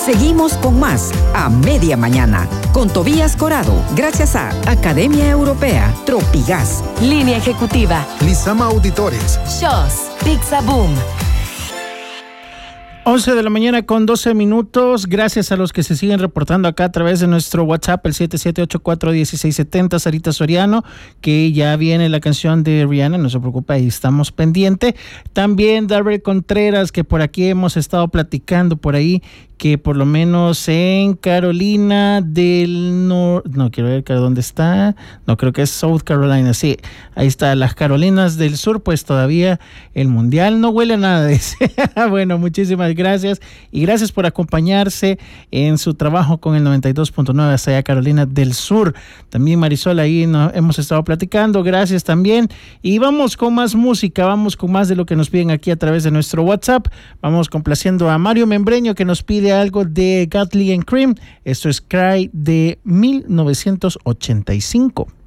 Seguimos con más a media mañana con Tobías Corado, gracias a Academia Europea, Tropigas, Línea Ejecutiva, Lizama Auditores, Shows, Pizza Boom. 11 de la mañana con 12 minutos. Gracias a los que se siguen reportando acá a través de nuestro WhatsApp, el 77841670, Sarita Soriano, que ya viene la canción de Rihanna, no se preocupe, ahí estamos pendiente. También Darrell Contreras, que por aquí hemos estado platicando por ahí, que por lo menos en Carolina del Norte, no quiero ver dónde está, no creo que es South Carolina, sí, ahí está, las Carolinas del Sur, pues todavía el mundial no huele a nada de eso. Bueno, muchísimas gracias y gracias por acompañarse en su trabajo con el 92.9 hasta allá Carolina del Sur. También Marisol, ahí hemos estado platicando, gracias también. Y vamos con más música, vamos con más de lo que nos piden aquí a través de nuestro WhatsApp. Vamos complaciendo a Mario Membreño, que nos pide algo de Godly and Cream. Esto es Cry de 1985.